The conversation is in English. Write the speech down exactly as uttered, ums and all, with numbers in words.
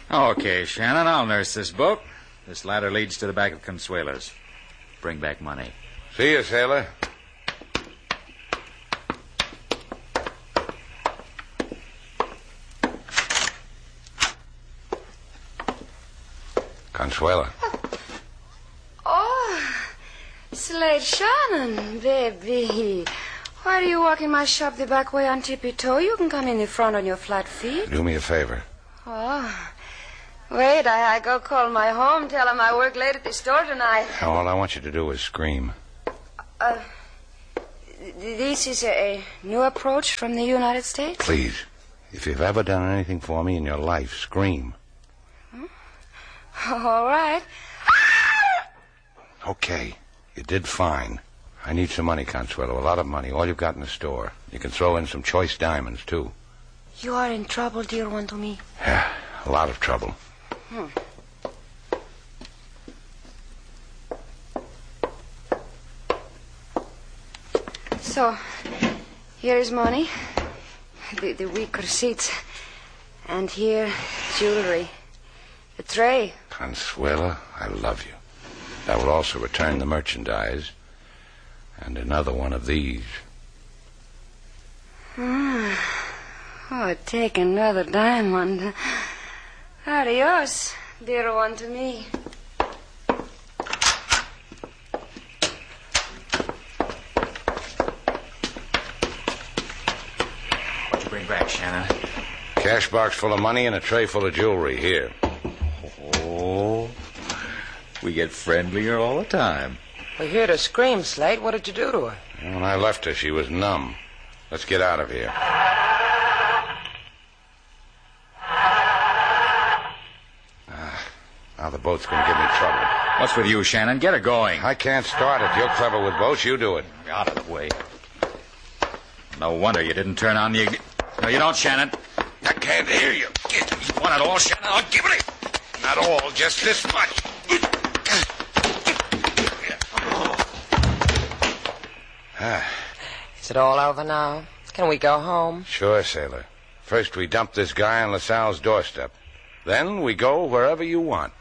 Okay, Shannon, I'll nurse this boat. This ladder leads to the back of Consuela's. Bring back money. See you, sailor. Consuela. Oh, Slade Shannon, baby. Why are you walking my shop the back way on tippy toe? You can come in the front on your flat feet. Do me a favor. Oh, wait, I, I go call my home, tell him I work late at the store tonight. All I want you to do is scream. Uh, this is a, a new approach from the United States? Please, if you've ever done anything for me in your life, scream. Hmm? All right. Okay, you did fine. I need some money, Consuelo, a lot of money, all you've got in the store. You can throw in some choice diamonds, too. You are in trouble, dear one to me. Yeah, a lot of trouble. Hmm. So, here is money, the, the week receipts, and here, jewelry, a tray. Consuela, I love you. I will also return the merchandise and another one of these. Ah. Oh, take another diamond. Adios, dear one to me. What'd you bring back, Shannon? Cash box full of money and a tray full of jewelry. Here. Oh, we get friendlier all the time. We heard her scream, Slate. What did you do to her? When I left her, she was numb. Let's get out of here. Now the boat's going to give me trouble. What's with you, Shannon? Get her going. I can't start it. You're clever with boats. You do it. Out of the way. No wonder you didn't turn on the... igni- No, you don't, Shannon. I can't hear you. You want it all, Shannon? I'll give it. Not all, just this much. Is it all over now? Can we go home? Sure, sailor. First we dump this guy on LaSalle's doorstep. Then we go wherever you want.